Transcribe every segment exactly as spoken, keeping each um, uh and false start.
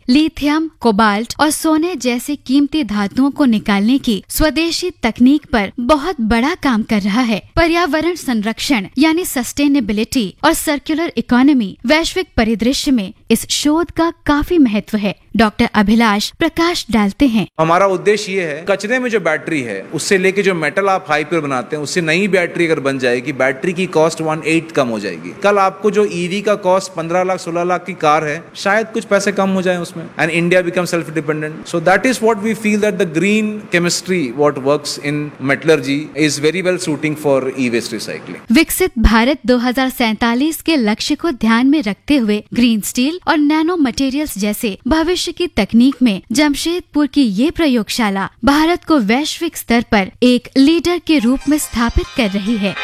Lithium, cobalt और सोने जैसे कीमती धातुओं को निकालने की स्वदेशी तकनीक पर बहुत बड़ा काम कर रहा है। पर्यावरण संरक्षण यानी सस्टेनेबिलिटी और सर्कुलर इकोनॉमी वैश्विक परिदृश्य में इस शोध का काफी महत्व है। डॉक्टर अभिलाष प्रकाश डालते हैं। हमारा उद्देश्य ये है, कचरे में जो बैटरी है उससे लेके जो मेटल आप हाई प्योर बनाते हैं उससे नई बैटरी अगर बन जाएगी, बैटरी की कॉस्ट वन एट कम हो जाएगी। कल आपको जो ईवी का कॉस्ट पंद्रह लाख सोलह लाख की कार है, शायद कुछ पैसे कम हो जाए उसमें, and India become self dependent. So that is what we feel that the green chemistry what works in metallurgy is very well shooting for E waste recycling. विकसित भारत दो हजार सैतालीस के लक्ष्य को ध्यान में रखते हुए ग्रीन स्टील और नैनो मटेरियल्स जैसे भविष्य की तकनीक में जमशेदपुर की ये प्रयोगशाला भारत को वैश्विक स्तर पर एक लीडर के रूप में स्थापित कर रही है।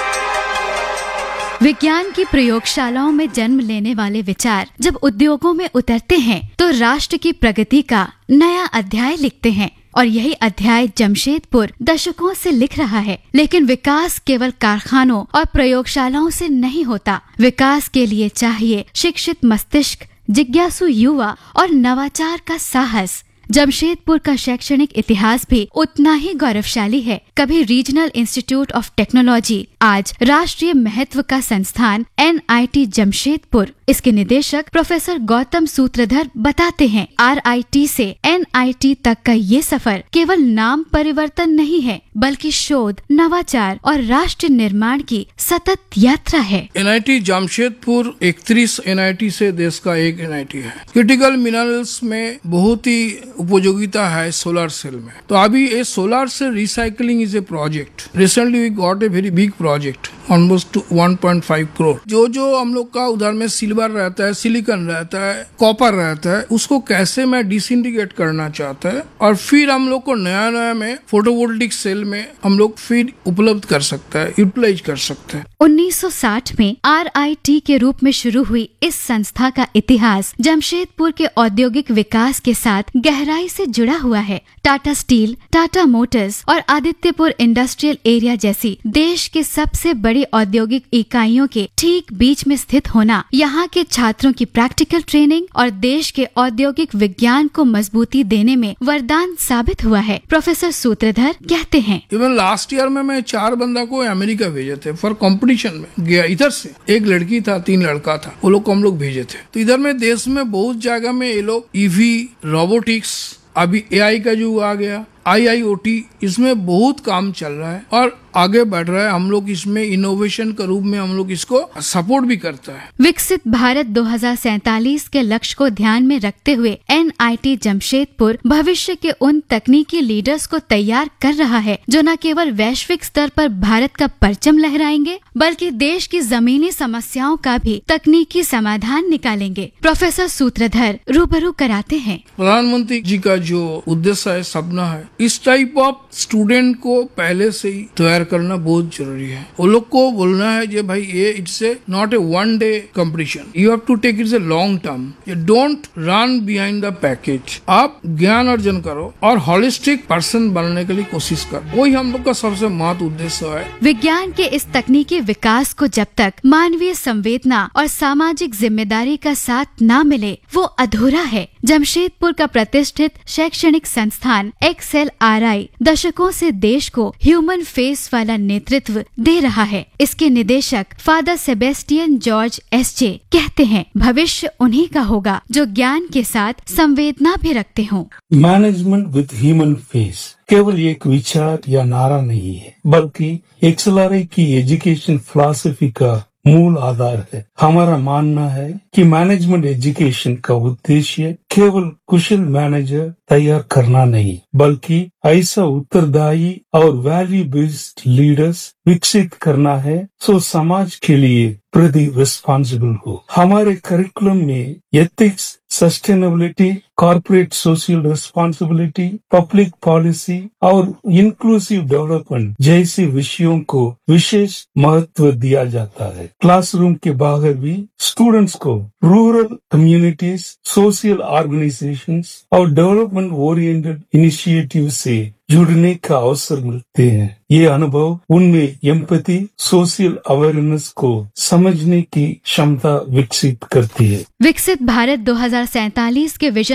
विज्ञान की प्रयोगशालाओं में जन्म लेने वाले विचार जब उद्योगों में उतरते हैं तो राष्ट्र की प्रगति का नया अध्याय लिखते हैं, और यही अध्याय जमशेदपुर दशकों से लिख रहा है। लेकिन विकास केवल कारखानों और प्रयोगशालाओं से नहीं होता। विकास के लिए चाहिए शिक्षित मस्तिष्क, जिज्ञासु युवा और नवाचार का साहस। जमशेदपुर का शैक्षणिक इतिहास भी उतना ही गौरवशाली है। कभी रीजनल इंस्टीट्यूट ऑफ टेक्नोलॉजी, आज राष्ट्रीय महत्व का संस्थान एन आई टी जमशेदपुर। इसके निदेशक प्रोफेसर गौतम सूत्रधर बताते हैं, आर आई टी से एन आई टी तक का ये सफर केवल नाम परिवर्तन नहीं है, बल्कि शोध, नवाचार और राष्ट्र निर्माण की सतत यात्रा है। एन आई टी जमशेदपुर इकतीस एन आई टी से देश का एक एन आई टी है। क्रिटिकल मिनरल्स में बहुत ही उपयोगिता है सोलर सेल में। तो अभी ये solar cell recycling is a project. Recently we got a very big project almost one point five crore. जो जो हम लोग का उधर में सिल्वर रहता है, सिलिकॉन रहता है, कॉपर रहता है, उसको कैसे मैं डिसइंटीग्रेट करना चाहता है और फिर हम लोग को नया नया में फोटोवोल्टिक सेल में हम लोग फिर उपलब्ध कर सकता है, यूटिलाइज कर सकते हैं। उन्नीस सौ साठ में आर आई टी के रूप में शुरू हुई इस संस्था का इतिहास जमशेदपुर के औद्योगिक विकास के साथ गहराई से जुड़ा हुआ है। टाटा स्टील, टाटा मोटर्स और आदित्यपुर इंडस्ट्रियल एरिया जैसी देश के सबसे बड़ी औद्योगिक इकाइयों के ठीक बीच में स्थित होना, यहाँ के छात्रों की प्रैक्टिकल ट्रेनिंग और देश के औद्योगिक विज्ञान को मजबूती देने में वरदान साबित हुआ है। प्रोफेसर सूत्रधर कहते हैं, इवन लास्ट ईयर में मैं चार बंदा को अमेरिका भेजे थे फॉर कंपटीशन में गया। इधर से एक लड़की था, तीन लड़का था, वो लोग को हम लोग भेजे थे। तो इधर में देश में बहुत जगह में ये लोग ईवी, रोबोटिक्स, अभी ए आई का जो आ गया, आई आई ओ टी, इसमें बहुत काम चल रहा है और आगे बढ़ रहा है। हम लोग इसमें इनोवेशन के रूप में हम लोग इसको सपोर्ट भी करता है। विकसित भारत दो हजार सैतालीस के लक्ष्य को ध्यान में रखते हुए एन आई टी जमशेदपुर भविष्य के उन तकनीकी लीडर्स को तैयार कर रहा है जो न केवल वैश्विक स्तर पर भारत का परचम लहराएंगे, बल्कि देश की जमीनी समस्याओं का भी तकनीकी समाधान निकालेंगे। प्रोफेसर सूत्रधर रूबरू कराते हैं, प्रधानमंत्री जी का जो उद्देश्य है, सपना है, इस टाइप ऑफ स्टूडेंट को पहले से ही तैयार करना बहुत जरूरी है। वो लोग को बोलना है कि भाई ये it's a not a one day competition, you have to take it's a long term. You don't run behind the package. आप ज्ञान अर्जन करो और होलिस्टिक पर्सन बनने के लिए कोशिश करो। वही हम लोग का सबसे महत्व उद्देश्य है। विज्ञान के इस तकनीकी विकास को जब तक मानवीय संवेदना और सामाजिक जिम्मेदारी का साथ न मिले, वो अधूरा है। जमशेदपुर का प्रतिष्ठित शैक्षणिक संस्थान एक्स एल आर आई दशकों से देश को ह्यूमन फेस वाला नेतृत्व दे रहा है। इसके निदेशक फादर सेबेस्टियन जॉर्ज एस जे कहते हैं, भविष्य उन्हीं का होगा जो ज्ञान के साथ संवेदना भी रखते हों। मैनेजमेंट विद ह्यूमन फेस केवल एक विचार या नारा नहीं है, बल्कि एक्स एल आर आई की एजुकेशन फिलॉसफी का मूल आधार है। हमारा मानना है कि मैनेजमेंट एजुकेशन का उद्देश्य केवल कुशल मैनेजर तैयार करना नहीं, बल्कि ऐसा उत्तरदायी और वैल्यू बेस्ड लीडर्स विकसित करना है जो समाज के लिए प्रति रिस्पॉन्सिबल हो। हमारे करिकुलम में ethics, sustainability, corporate social responsibility, public policy और इंक्लूसिव डेवलपमेंट जैसे विषयों को विशेष महत्व दिया जाता है। क्लासरूम के बाहर भी स्टूडेंट्स को रूरल कम्युनिटीज, सोशल ऑर्गेनाइजेशंस और डेवलपमेंट ओरिएंटेड इनिशिएटिव से जुड़ने का अवसर मिलते हैं। ये अनुभव उनमें एम्पैथी, सोशल अवेयरनेस को समझने की क्षमता विकसित करती है। विकसित भारत दो हजार सैतालीस के विजन